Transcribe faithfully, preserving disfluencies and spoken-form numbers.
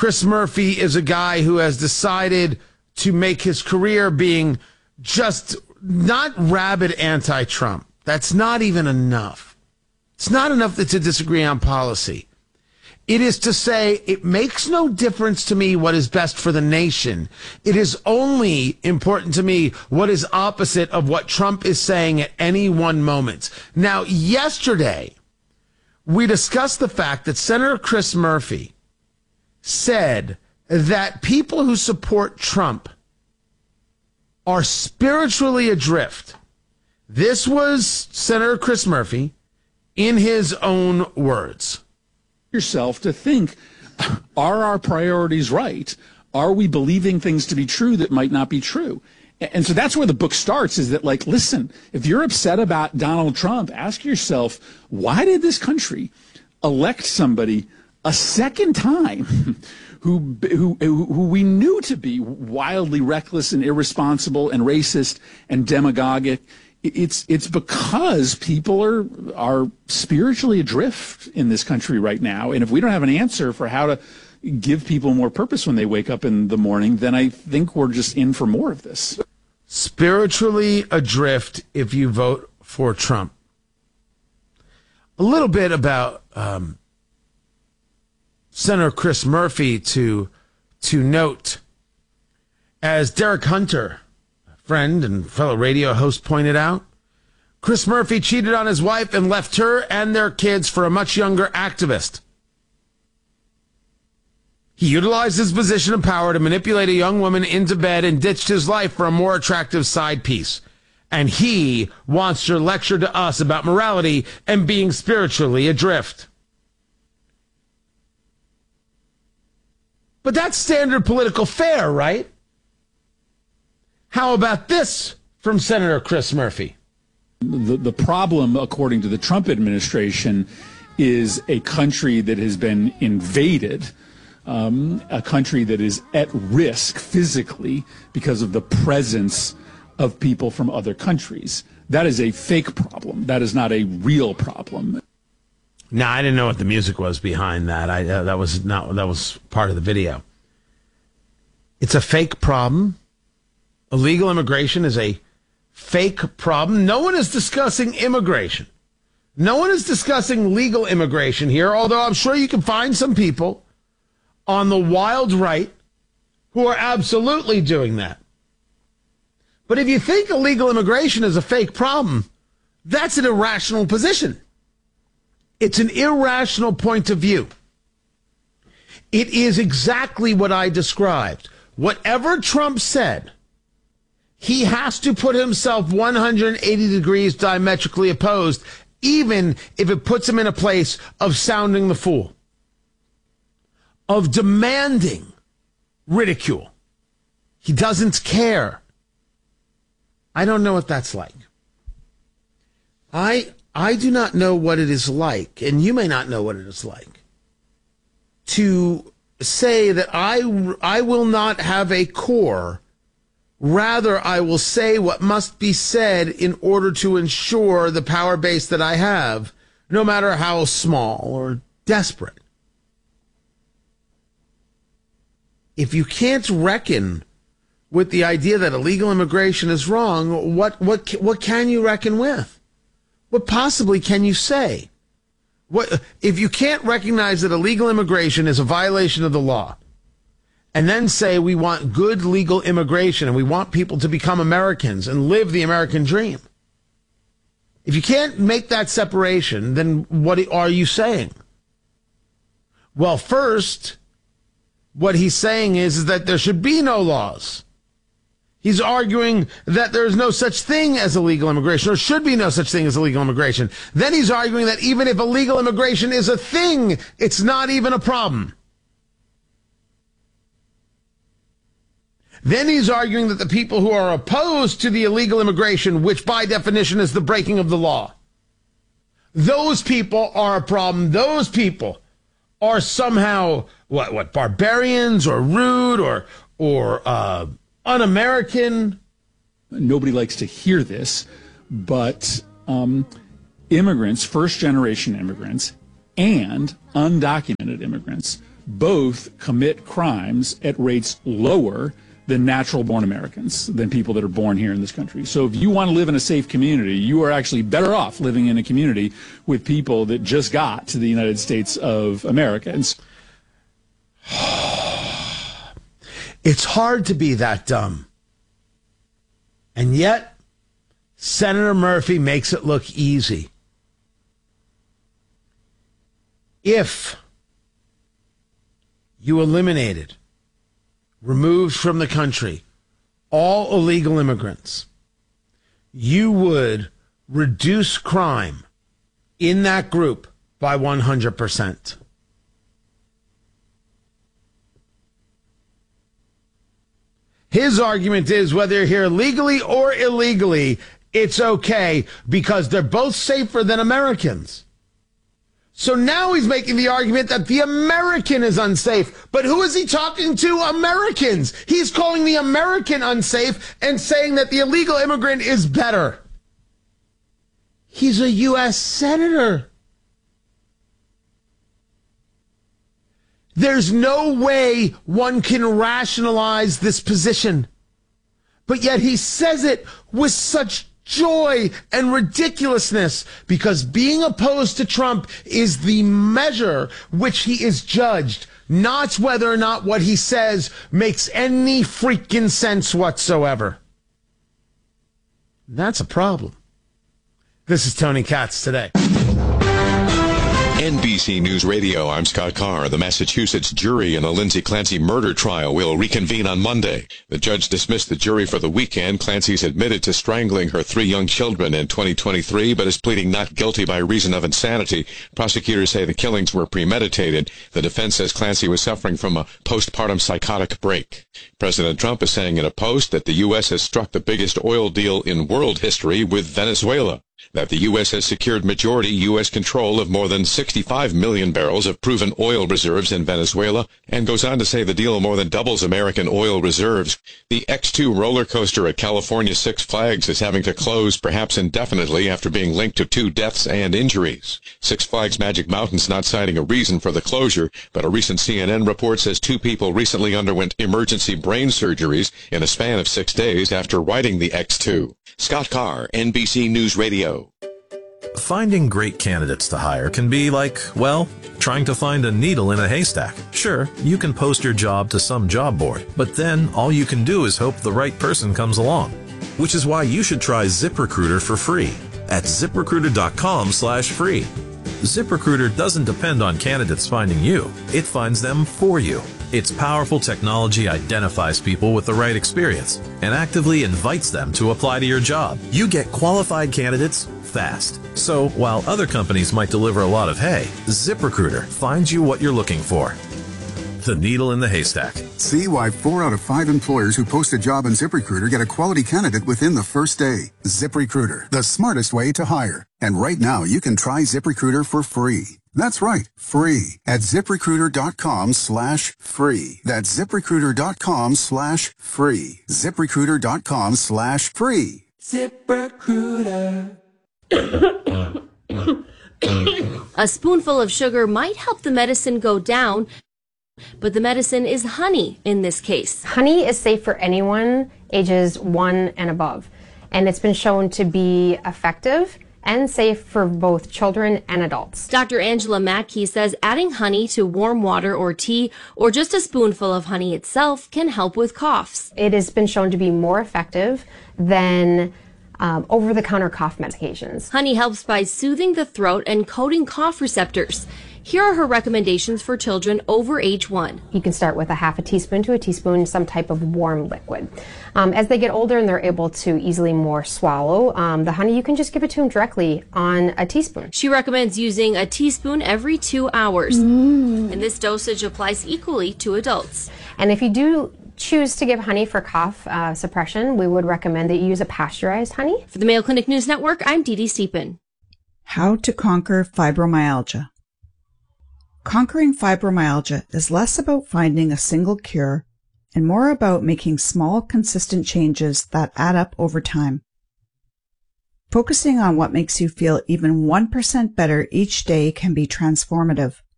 Chris Murphy is a guy who has decided to make his career being just not rabid anti-Trump. That's not even enough. It's not enough to disagree on policy. It is to say, it makes no difference to me what is best for the nation. It is only important to me what is opposite of what Trump is saying at any one moment. Now, yesterday, we discussed the fact that Senator Chris Murphy said that people who support Trump are spiritually adrift. This was Senator Chris Murphy in his own words. Yourself to think, are our priorities right? Are we believing things to be true that might not be true? And so that's where the book starts, is that, like, listen, if you're upset about Donald Trump, ask yourself, why did this country elect somebody a second time who, who, who we knew to be wildly reckless and irresponsible and racist and demagogic? It's it's because people are are spiritually adrift in this country right now. And if we don't have an answer for how to give people more purpose when they wake up in the morning, then I think we're just in for more of this. Spiritually adrift if you vote for Trump. A little bit about um, Senator Chris Murphy to to note. As Derek Hunter, friend and fellow radio host, pointed out, Chris Murphy cheated on his wife and left her and their kids for a much younger activist. He utilized his position of power to manipulate a young woman into bed and ditched his life for a more attractive side piece. And he wants to lecture to us about morality and being spiritually adrift. But that's standard political fare, right? How about this from Senator Chris Murphy? The, the problem, according to the Trump administration, is a country that has been invaded, um, a country that is at risk physically because of the presence of people from other countries. That is a fake problem. That is not a real problem. No, I didn't know what the music was behind that. I uh, that was not that was part of the video. It's a fake problem. Illegal immigration is a fake problem. No one is discussing immigration. No one is discussing legal immigration here, although I'm sure you can find some people on the wild right who are absolutely doing that. But if you think illegal immigration is a fake problem, that's an irrational position. It's an irrational point of view. It is exactly what I described. Whatever Trump said, he has to put himself one hundred eighty degrees diametrically opposed, even if it puts him in a place of sounding the fool, of demanding ridicule. He doesn't care. I don't know what that's like. I I do not know what it is like, and you may not know what it is like, to say that I, I will not have a core. Rather, I will say what must be said in order to ensure the power base that I have, no matter how small or desperate. If you can't reckon with the idea that illegal immigration is wrong, what what what can you reckon with? What possibly can you say? What if you can't recognize that illegal immigration is a violation of the law, and then say we want good legal immigration and we want people to become Americans and live the American dream? If you can't make that separation, then what are you saying? Well, first, what he's saying is, is that there should be no laws. He's arguing that there's no such thing as illegal immigration, or should be no such thing as illegal immigration. Then he's arguing that even if illegal immigration is a thing, it's not even a problem. Then he's arguing that the people who are opposed to the illegal immigration, which by definition is the breaking of the law, those people are a problem. Those people are somehow what, what barbarians or rude or or uh, un-American. Nobody likes to hear this, but um, immigrants, first-generation immigrants, and undocumented immigrants both commit crimes at rates lower than natural-born Americans, than people that are born here in this country. So if you want to live in a safe community, you are actually better off living in a community with people that just got to the United States of America. And so- it's hard to be that dumb. And yet, Senator Murphy makes it look easy. If you eliminated, removed from the country, all illegal immigrants, you would reduce crime in that group by one hundred percent. His argument is whether you're here legally or illegally, it's okay because they're both safer than Americans. So now he's making the argument that the American is unsafe. But who is he talking to? Americans. He's calling the American unsafe and saying that the illegal immigrant is better. He's a U S senator. There's no way one can rationalize this position. But yet he says it with such joy and ridiculousness, because being opposed to Trump is the measure which he is judged, not whether or not what he says makes any freaking sense whatsoever. That's a problem. This is Tony Katz Today. N B C News Radio, I'm Scott Carr. The Massachusetts jury in the Lindsay Clancy murder trial will reconvene on Monday. The judge dismissed the jury for the weekend. Clancy's admitted to strangling her three young children in twenty twenty-three, but is pleading not guilty by reason of insanity. Prosecutors say the killings were premeditated. The defense says Clancy was suffering from a postpartum psychotic break. President Trump is saying in a post that the U S has struck the biggest oil deal in world history with Venezuela, that the U S has secured majority U S control of more than sixty-five million barrels of proven oil reserves in Venezuela, and goes on to say the deal more than doubles American oil reserves. The X two roller coaster at California Six Flags is having to close perhaps indefinitely after being linked to two deaths and injuries. Six Flags Magic Mountain's not citing a reason for the closure, but a recent C N N report says two people recently underwent emergency brain surgeries in a span of six days after riding the X two. Scott Carr, N B C News Radio. Finding great candidates to hire can be like, well, trying to find a needle in a haystack. Sure, you can post your job to some job board, but then all you can do is hope the right person comes along. Which is why you should try ZipRecruiter for free at ZipRecruiter.com slash free. ZipRecruiter doesn't depend on candidates finding you. It finds them for you. Its powerful technology identifies people with the right experience and actively invites them to apply to your job. You get qualified candidates fast. So while other companies might deliver a lot of hay, ZipRecruiter finds you what you're looking for. The needle in the haystack. See why four out of five employers who post a job on ZipRecruiter get a quality candidate within the first day. ZipRecruiter, the smartest way to hire. And right now, you can try ZipRecruiter for free. That's right, free at ZipRecruiter.com slash free. That's ZipRecruiter.com slash free. ZipRecruiter.com slash free. ZipRecruiter. A spoonful of sugar might help the medicine go down, but the medicine is honey in this case. Honey is safe for anyone ages one and above, and it's been shown to be effective and safe for both children and adults. Doctor Angela Mackey says adding honey to warm water or tea, or just a spoonful of honey itself, can help with coughs. It has been shown to be more effective than um, over-the-counter cough medications. Honey helps by soothing the throat and coating cough receptors. Here are her recommendations for children over age one. You can start with a half a teaspoon to a teaspoon, some type of warm liquid. Um, as they get older and they're able to easily more swallow, um, the honey, you can just give it to them directly on a teaspoon. She recommends using a teaspoon every two hours. Mm. And this dosage applies equally to adults. And if you do choose to give honey for cough uh, suppression, we would recommend that you use a pasteurized honey. For the Mayo Clinic News Network, I'm Dee Dee Stepin. How to conquer fibromyalgia. Conquering fibromyalgia is less about finding a single cure and more about making small, consistent changes that add up over time. Focusing on what makes you feel even one percent better each day can be transformative.